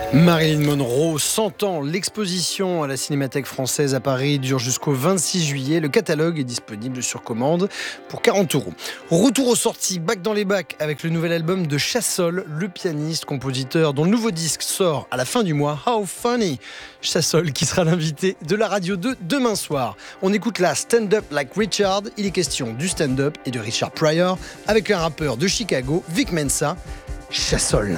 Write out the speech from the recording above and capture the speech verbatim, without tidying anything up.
Marilyn Monroe, cent ans. L'exposition à la Cinémathèque française à Paris dure jusqu'au vingt-six juillet. Le catalogue est disponible sur commande pour quarante euros. Retour aux sorties, back dans les bacs avec le nouvel album de Chassol, le pianiste, compositeur dont le nouveau disque sort à la fin du mois. How funny! Chassol qui sera l'invité de la Radio deux demain soir. On écoute là Stand Up Like Richard. Il est question du stand-up et de Richard Pryor avec un rappeur de Chicago, Vic Mensa, Chassol.